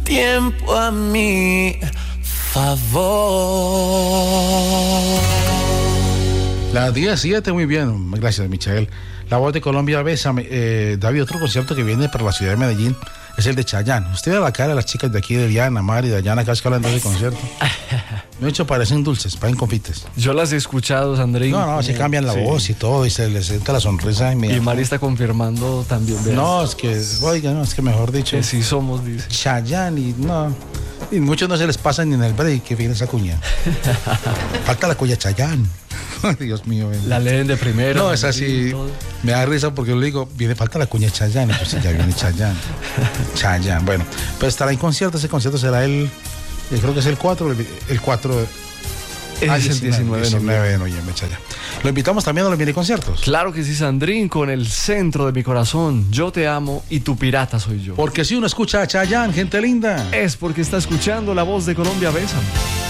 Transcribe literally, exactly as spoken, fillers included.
tiempo a mi favor. La diecisiete, muy bien, gracias, Michael. La Voz de Colombia, Bésame. Eh, David, otro concierto que viene para la ciudad de Medellín es el de Chayanne. Usted ve la cara de las chicas de aquí, de Diana, Mari, Dayana, acá que hablan de ese concierto. De hecho, parecen dulces, parecen confites. Yo las he escuchado, Sandrín. No, no, se cambian la sí. voz y todo, y se les entra la sonrisa. Y, y Mari está confirmando también. ¿Veas? No, es que, oiga, no, es que mejor dicho. Que sí somos, dice. Chayanne, y no. Y muchos no se les pasa ni en el break que viene esa cuña. Falta la cuña Chayanne. Dios mío. Ven. La leen de primero. No, es así. Me da risa porque yo le digo, viene, falta la cuña Chayanne. Pues ya viene Chayanne. Chayanne. Bueno, pues estará en concierto. Ese concierto será el, yo creo que es el cuatro. El cuatro. Es ah, el diecinueve, diecinueve de noviembre, Chayanne. Lo invitamos también a los mini conciertos. Claro que sí, Sandrín, con el centro de mi corazón. Yo te amo y tu pirata soy yo. Porque si uno escucha a Chayanne, gente linda, es porque está escuchando La Voz de Colombia, Bésame.